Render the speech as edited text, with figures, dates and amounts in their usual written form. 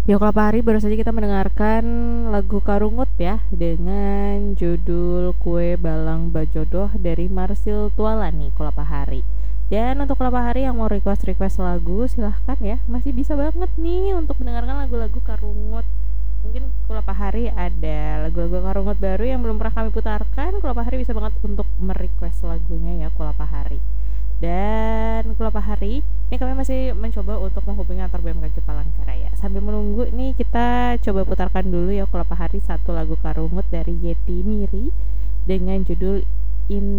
Ya kalau hari baru saja kita mendengarkan lagu Karungut ya dengan judul Kue Balang Bajodoh dari Marsil Tuala nih Kulapa Hari. Dan untuk Kulapa Hari yang mau request lagu silahkan ya, masih bisa banget nih untuk mendengarkan lagu-lagu Karungut. Mungkin Kulapa Hari ada lagu-lagu Karungut baru yang belum pernah kami putarkan, Kulapa Hari bisa banget untuk merequest lagunya ya Kulapa Hari. Dan Kulapa Hari ini kami masih mencoba untuk menghubungi antar BMKG Palangkaraya. Sambil menunggu nih kita coba putarkan dulu ya Kulapa Hari satu lagu Karungut dari Yeti Miri dengan judul In